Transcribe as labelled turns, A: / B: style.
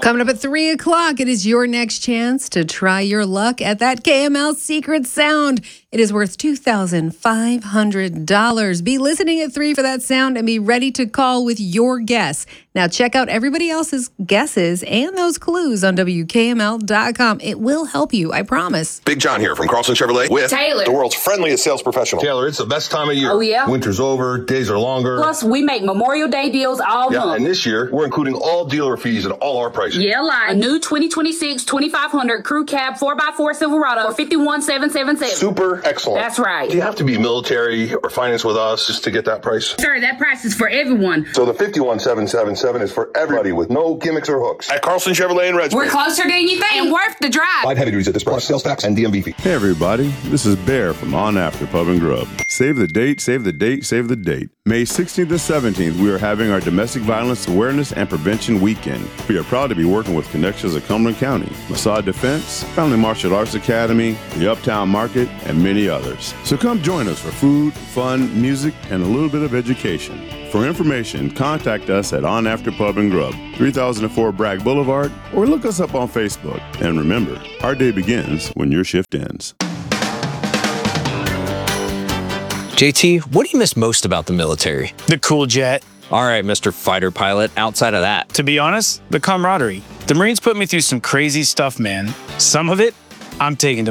A: Coming up at 3 o'clock, it is your next chance to try your luck at that KML Secret Sound. It is worth $2,500. Be listening at 3 for that sound and be ready to call with your guess. Now, check out everybody else's guesses and those clues on WKML.com. It will help you, I promise.
B: Big John here from Carlson Chevrolet with
C: Taylor,
B: the world's friendliest sales professional.
D: Taylor, it's the best time of year.
C: Oh, yeah?
D: Winter's over, days are longer.
C: Plus, we make Memorial Day deals all month.
D: And this year, we're including all dealer fees and all our prices.
C: Yeah, like a new 2026 2500 Crew Cab 4x4 Silverado for $51,777.
D: Super excellent.
C: That's right.
D: Do you have to be military or finance with us just to get that price?
C: Sir, that price is for everyone.
D: So the $51,777 is for everybody with no gimmicks or hooks.
B: At Carlson Chevrolet in Redsburg.
C: We're closer than you think and worth the drive.
D: 5 heavy duties at this price, sales tax, and DMV fee.
E: Hey everybody, this is Bear from On After Pub and Grub. Save the date, save the date, save the date. May 16th to 17th, we are having our Domestic Violence Awareness and Prevention Weekend. We are proud to be working with Connections of Cumberland County, Mossad Defense, Family Martial Arts Academy, the Uptown Market, and many others. So come join us for food, fun, music, and a little bit of education. For information, contact us at On After Pub and Grub, 3004 Bragg Boulevard, or look us up on Facebook. And remember, our day begins when your shift ends.
F: JT, what do you miss most about the military?
G: The cool jet.
F: All right, Mr. Fighter Pilot, outside of that.
G: To be honest, the camaraderie. The Marines put me through some crazy stuff, man. Some of it, I'm taking to